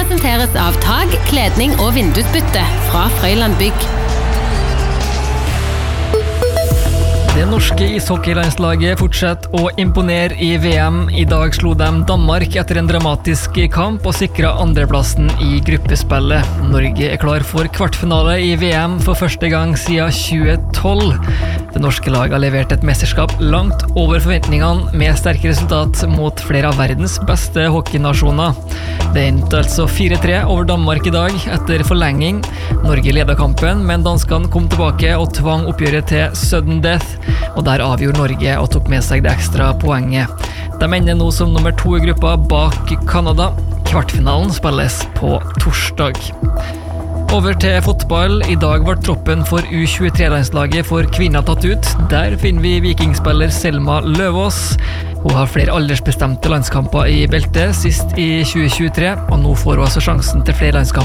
presenteres av tak, kledning og vindusbytte fra Frøyland Bygg. Det norske ishockeylandslaget fortsetter å imponere I VM. I dag slo de Danmark etter en dramatisk kamp og sikret andreplassen I gruppespillet. Norge klar for kvartfinale I VM for første gang siden 2012. Det norske laget har levert et mesterskap langt over forventningene med sterke resultat mot flere av verdens beste hockeynasjoner. Det endte altså 4-3 over Danmark I dag etter forlenging. Norge ledet kampen, men danskene kom tilbake og tvang oppgjøret til sudden death. Og der avgjorde Norge og tok med seg det ekstra poenget. De ender nå som nummer 2 I gruppa bak Kanada. Kvartfinalen spilles på torsdag. Over til fotball. I dag var troppen for U23-landslaget for kvinner tatt ut. Der finner vi vikingspiller Selma Løvås. Hun har flere aldersbestemte landskamper I beltet, sist I 2023, og nå får hun altså sjansen til flere landskamper